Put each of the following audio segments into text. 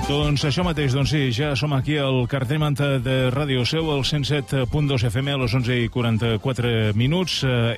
Doncs això mateix, doncs sí, ja som aquí al carrer Manta de Ràdio Seu, al 107.2 FM a les 11:44 minuts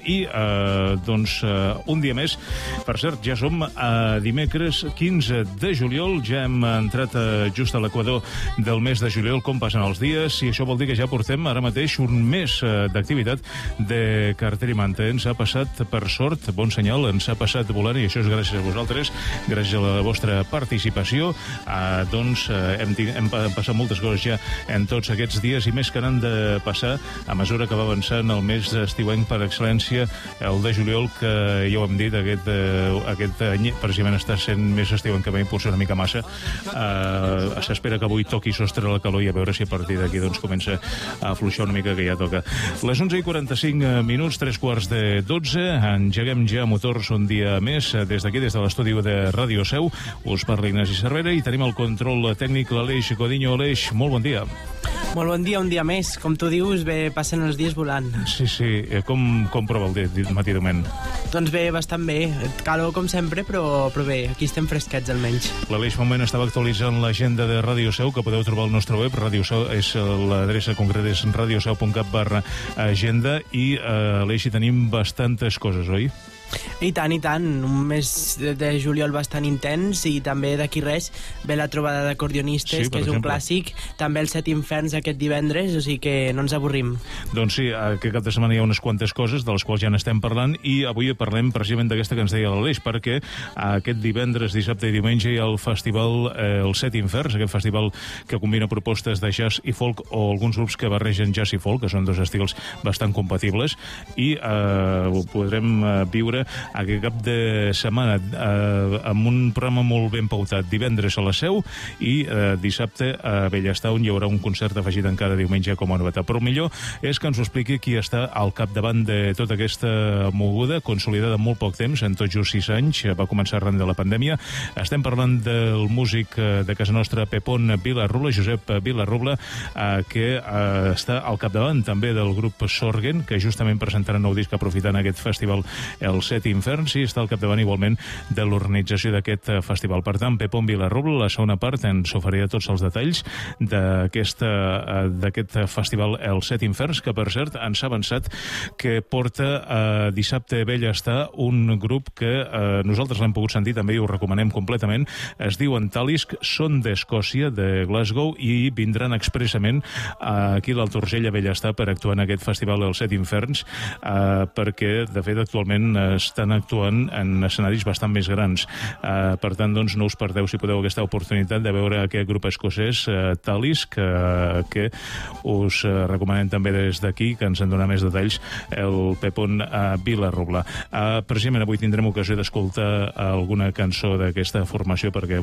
doncs un dia més. Per cert, ja som a dimecres 15 de juliol, ja hem entrat just a l'equador del mes de juliol, com passen els dies, i això vol dir que ja portem ara mateix un mes d'activitat de carrer Manta. Ens ha passat, per sort, bon senyal, ens ha passat volant, i això és gràcies a vosaltres, gràcies a la vostra participació. Doncs hem passat moltes coses ja en tots aquests dies, i més que n'han de passar a mesura que va avançant el mes estiuenc per excel·lència, el de juliol, que ja ho hem dit, aquest any precisament està sent més estiuenc que mai, potser una mica massa. S'espera que avui toqui sostre la calor, i a veure si a partir d'aquí doncs comença a afluixar una mica, que ja toca. Les 11:45 minuts, 11:45, engeguem ja motors un dia més des d'aquí, des de l'estudi de Ràdio Seu. Us parla Ignasi Cervera i tenim el control tècnic l'Aleix Codinho. Aleix, molt bon dia. Molt bon dia, un dia més. Com tu dius, bé, passen els dies volant. Sí. Com prova el matí de moment? Doncs bé, bastant bé. Calor com sempre, però bé, aquí estem fresquets almenys. L'Aleix fa un moment estava actualitzant l'agenda de Ràdio Seu, que podeu trobar al nostre web. Ràdio Seu és l'adreça concreta, és radioseu.cat/agenda, i Aleix, hi tenim bastantes coses, oi? I tant, un mes de juliol bastant intens, i també d'aquí res ve la trobada d'acordionistes, sí, que és un clàssic, també el Set Inferns aquest divendres, o sigui que no ens avorrim. Doncs sí, aquest cap de setmana hi ha unes quantes coses de les quals ja n'estem parlant, i avui parlem precisament d'aquesta que ens deia l'Aleix, perquè aquest divendres, dissabte i diumenge hi ha el festival el Set Inferns, aquest festival que combina propostes de jazz i folk, o alguns grups que barregen jazz i folk, que són dos estils bastant compatibles, i ho podrem viure aquest cap de setmana amb un programa molt ben pautat. Divendres a la Seu i dissabte a Bellestar, on hi haurà un concert afegit encara diumenge com a novetat. Però el millor és que ens ho expliqui qui està al capdavant de tota aquesta moguda, consolidada en molt poc temps, en tot just 6 anys, va començar arran de la pandèmia. Estem parlant del músic de casa nostra, Pepón Vilarrubla, Josep Vilarrubla, que està al capdavant també del grup Sorgen, que justament presentarà nou disc aprofitant aquest festival, el Set Inferns, i està al capdavant igualment de l'organització d'aquest festival. Per tant, Pepón Vilarrubla, la segona part, ens oferirà tots els detalls d'aquest festival, el Set Inferns, que per cert ens ha avançat que porta dissabte a Bellestar un grup que nosaltres l'hem pogut sentir també i ho recomanem completament. Es diuen Talisk, són d'Escòcia, de Glasgow, i vindran expressament aquí a l'Alt Urgell, a Bellestar, per actuar en aquest festival, el Set Inferns, perquè de fet actualment estan actuant en escenaris bastant més grans. Per tant, doncs, no us perdeu, si podeu, aquesta oportunitat de veure aquest grup escocès, Talisk, que us recomanem també des d'aquí, que ens en dona més detalls el Pepón Vilarrubla. Precisament avui tindrem ocasió d'escoltar alguna cançó d'aquesta formació, perquè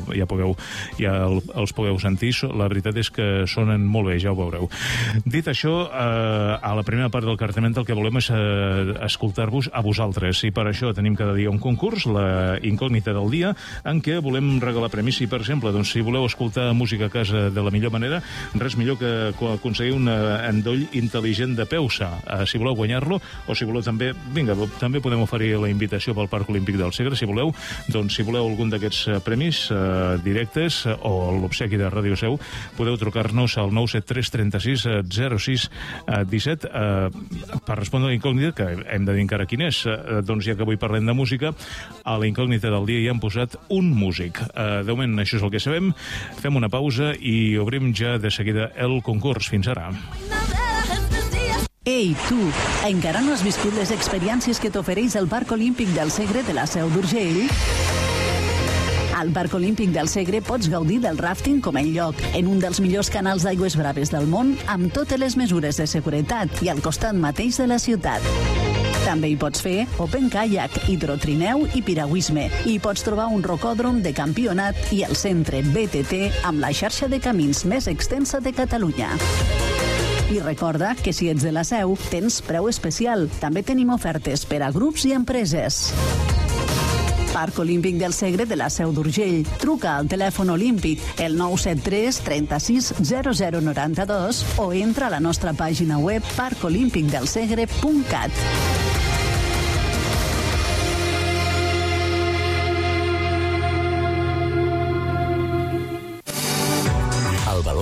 ja els pugueu sentir. La veritat és que sonen molt bé, ja ho veureu. Dit això, a la primera part del cartament el que volem és escoltar-vos a vosaltres, i per això tenim cada dia un concurs, la incògnita del dia, en què volem regalar premis. Si, per exemple, doncs, si voleu escoltar música a casa de la millor manera, res millor que aconseguir un endoll intel·ligent de Peusa. Si voleu guanyar-lo, o si voleu també, també podem oferir la invitació pel Parc Olímpic del Segre, si voleu algun d'aquests premis directes, o l'obsequi de Ràdio Seu, podeu trucar-nos al 973 36 06 17 per respondre a la incògnita, que hem de dir encara quin és. Doncs ja que avui parlem de música, a la incògnita del dia hi han posat un músic. De moment això és el que sabem. Fem una pausa i obrim ja de seguida el concurs. Fins ara. Ei, tu, encara no has viscut les experiències que t'ofereix el Parc Olímpic del Segre de la Seu d'Urgell? Al Parc Olímpic del Segre pots gaudir del ràfting com enlloc, en un dels millors canals d'aigües braves del món, amb totes les mesures de seguretat i al costat mateix de la ciutat. També hi pots fer open kayak, hidrotrineu i piragüisme. I pots trobar un rocòdrom de campionat i el centre BTT amb la xarxa de camins més extensa de Catalunya. I recorda que si ets de la Seu, tens preu especial. També tenim ofertes per a grups i empreses. Parc Olímpic del Segre de la Seu d'Urgell. Truca al telèfon olímpic el 973 36 0092 o entra a la nostra pàgina web parcolimpicdelsegre.cat.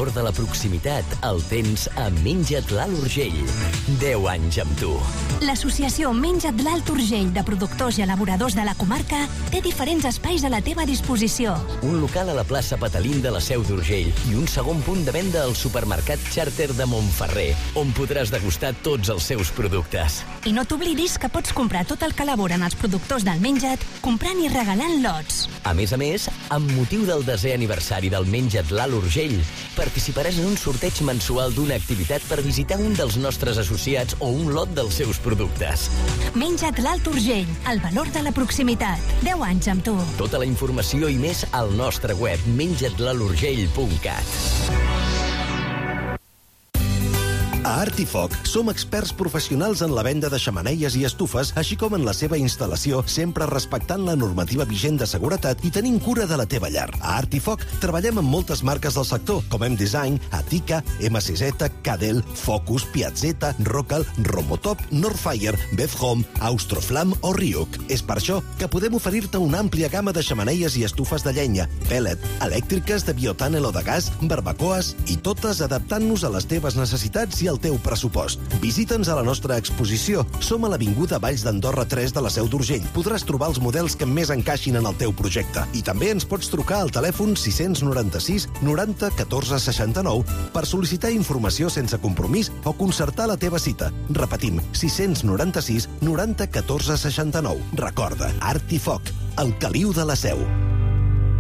valor de la proximitat el tens a Menja't l'Alt Urgell. 10 anys amb tu. L'associació Menja't l'Alt Urgell de productors i elaboradors de la comarca té diferents espais a la teva disposició. Un local a la plaça Patalín de la Seu d'Urgell i un segon punt de venda al supermercat Charter de Montferrer, on podràs degustar tots els seus productes. I no t'oblidis que pots comprar tot el que elaboren els productors del Menja't comprant i regalant lots. A més, amb motiu del 10è aniversari del Menja't l'Alt Urgell, participaràs en un sorteig mensual d'una activitat per visitar un dels nostres associats o un lot dels seus productes. Menja't l'Alt Urgell, el valor de la proximitat. 10 anys amb tu. Tota la informació i més al nostre web menjatlalturgell.cat. A Artifoc som experts professionals en la venda de xemeneies i estufes, així com en la seva instal·lació, sempre respectant la normativa vigent de seguretat i tenint cura de la teva llar. A Artifoc treballem amb moltes marques del sector, com M-Design, Atica, MCZ, Cadel, Focus, Piazzetta, Rocal, Romotop, Northfire, Bethhome, Austroflam o Ryuk. És per això que podem oferir-te una àmplia gamma de xemeneies i estufes de llenya, pellet, elèctriques, de biotànel o de gas, barbacoes i totes adaptant-nos a les teves necessitats i al teu pressupost. Visita'ns a la nostra exposició. Som a l'Avinguda Valls d'Andorra 3 de la Seu d'Urgell. Podràs trobar els models que més encaixin en el teu projecte. I també ens pots trucar al telèfon 696 90 14 69 per sol·licitar informació sense compromís o concertar la teva cita. Repetim, 696 90 14 69. Recorda, Artifoc, el caliu de la Seu.